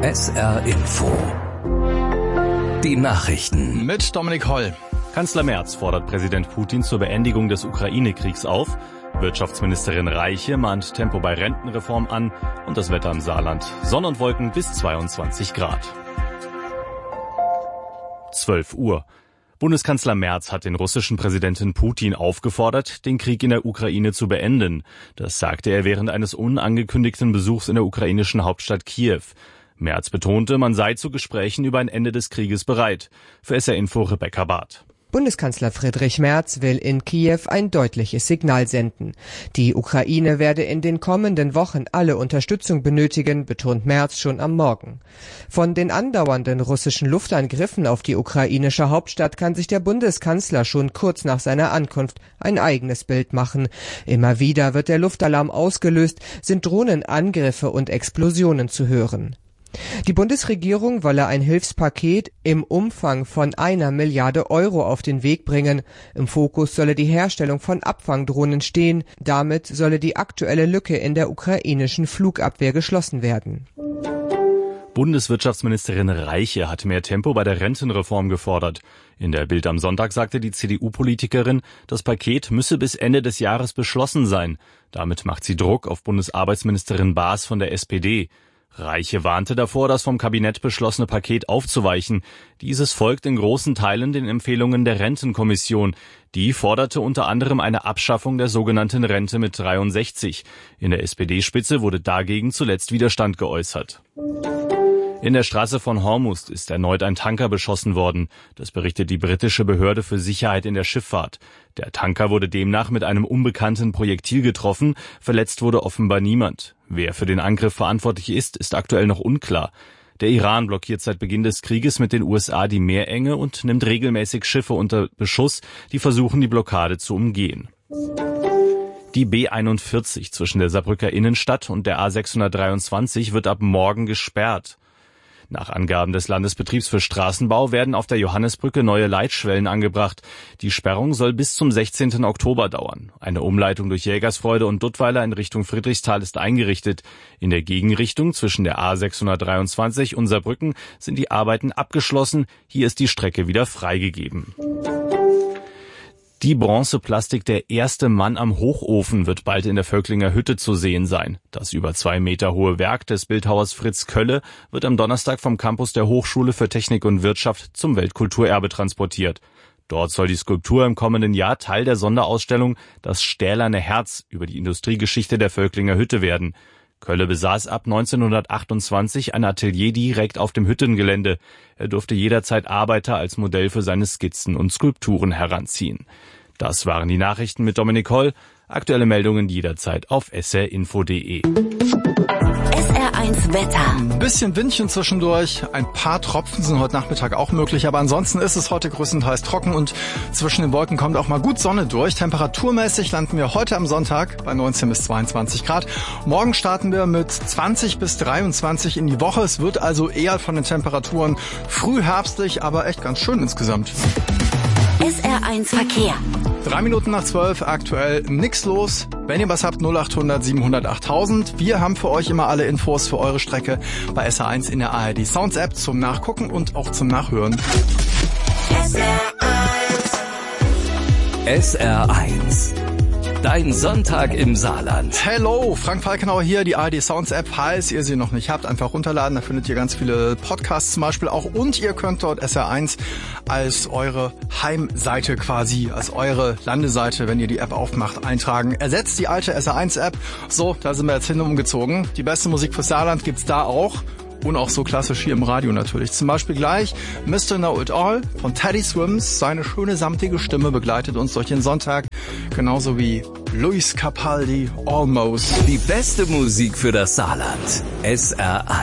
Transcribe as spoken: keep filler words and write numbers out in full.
S R Info. Die Nachrichten. Mit Dominik Holl. Kanzler Merz fordert Präsident Putin zur Beendigung des Ukraine-Kriegs auf. Wirtschaftsministerin Reiche mahnt Tempo bei Rentenreform an. Und das Wetter im Saarland. Sonne und Wolken bis zweiundzwanzig Grad. zwölf Uhr. Bundeskanzler Merz hat den russischen Präsidenten Putin aufgefordert, den Krieg in der Ukraine zu beenden. Das sagte er während eines unangekündigten Besuchs in der ukrainischen Hauptstadt Kiew. Merz betonte, man sei zu Gesprächen über ein Ende des Krieges bereit. Für S R Info Rebecca Barth. Bundeskanzler Friedrich Merz will in Kiew ein deutliches Signal senden. Die Ukraine werde in den kommenden Wochen alle Unterstützung benötigen, betont Merz schon am Morgen. Von den andauernden russischen Luftangriffen auf die ukrainische Hauptstadt kann sich der Bundeskanzler schon kurz nach seiner Ankunft ein eigenes Bild machen. Immer wieder wird der Luftalarm ausgelöst, sind Drohnenangriffe und Explosionen zu hören. Die Bundesregierung wolle ein Hilfspaket im Umfang von einer Milliarde Euro auf den Weg bringen. Im Fokus solle die Herstellung von Abfangdrohnen stehen. Damit solle die aktuelle Lücke in der ukrainischen Flugabwehr geschlossen werden. Bundeswirtschaftsministerin Reiche hat mehr Tempo bei der Rentenreform gefordert. In der Bild am Sonntag sagte die C D U-Politikerin, das Paket müsse bis Ende des Jahres beschlossen sein. Damit macht sie Druck auf Bundesarbeitsministerin Baas von der S P D. Reiche warnte davor, das vom Kabinett beschlossene Paket aufzuweichen. Dieses folgt in großen Teilen den Empfehlungen der Rentenkommission. Die forderte unter anderem eine Abschaffung der sogenannten Rente mit dreiundsechzig. In der S P D-Spitze wurde dagegen zuletzt Widerstand geäußert. In der Straße von Hormuz ist erneut ein Tanker beschossen worden. Das berichtet die britische Behörde für Sicherheit in der Schifffahrt. Der Tanker wurde demnach mit einem unbekannten Projektil getroffen. Verletzt wurde offenbar niemand. Wer für den Angriff verantwortlich ist, ist aktuell noch unklar. Der Iran blockiert seit Beginn des Krieges mit den U S A die Meerenge und nimmt regelmäßig Schiffe unter Beschuss, die versuchen, die Blockade zu umgehen. Die B einundvierzig zwischen der Saarbrücker Innenstadt und der A sechshundertdreiundzwanzig wird ab morgen gesperrt. Nach Angaben des Landesbetriebs für Straßenbau werden auf der Johannesbrücke neue Leitschwellen angebracht. Die Sperrung soll bis zum sechzehnten Oktober dauern. Eine Umleitung durch Jägersfreude und Duttweiler in Richtung Friedrichsthal ist eingerichtet. In der Gegenrichtung zwischen der A sechshundertdreiundzwanzig und Saarbrücken sind die Arbeiten abgeschlossen. Hier ist die Strecke wieder freigegeben. Die Bronzeplastik Der erste Mann am Hochofen wird bald in der Völklinger Hütte zu sehen sein. Das über zwei Meter hohe Werk des Bildhauers Fritz Kölle wird am Donnerstag vom Campus der Hochschule für Technik und Wirtschaft zum Weltkulturerbe transportiert. Dort soll die Skulptur im kommenden Jahr Teil der Sonderausstellung Das stählerne Herz über die Industriegeschichte der Völklinger Hütte werden. Kölle besaß ab neunzehnhundertachtundzwanzig ein Atelier direkt auf dem Hüttengelände. Er durfte jederzeit Arbeiter als Modell für seine Skizzen und Skulpturen heranziehen. Das waren die Nachrichten mit Dominik Holl. Aktuelle Meldungen jederzeit auf s r info punkt d e. S R eins Wetter. Ein bisschen Windchen zwischendurch, ein paar Tropfen sind heute Nachmittag auch möglich, aber ansonsten ist es heute größtenteils trocken und zwischen den Wolken kommt auch mal gut Sonne durch. Temperaturmäßig landen wir heute am Sonntag bei neunzehn bis zweiundzwanzig Grad. Morgen starten wir mit zwanzig bis dreiundzwanzig in die Woche. Es wird also eher von den Temperaturen frühherbstlich, aber echt ganz schön insgesamt. S R eins Verkehr. Drei Minuten nach zwölf, aktuell nix los. Wenn ihr was habt, null acht hundert siebenhundert achttausend. Wir haben für euch immer alle Infos für eure Strecke bei S R eins in der A R D Sounds App zum Nachgucken und auch zum Nachhören. S R eins. S R eins. Dein Sonntag im Saarland. Hello, Frank Falkenauer hier, die A R D Sounds App. Falls ihr sie noch nicht habt, einfach runterladen. Da findet ihr ganz viele Podcasts zum Beispiel auch. Und ihr könnt dort S R eins als eure Heimseite quasi, als eure Landeseite, wenn ihr die App aufmacht, eintragen. Ersetzt die alte S R eins App. So, da sind wir jetzt hin umgezogen. Die beste Musik fürs Saarland gibt's da auch. Und auch so klassisch hier im Radio natürlich. Zum Beispiel gleich Mister Know It All von Teddy Swims. Seine schöne samtige Stimme begleitet uns durch den Sonntag. Genauso wie Luis Capaldi, Almost. Die beste Musik für das Saarland. S R eins.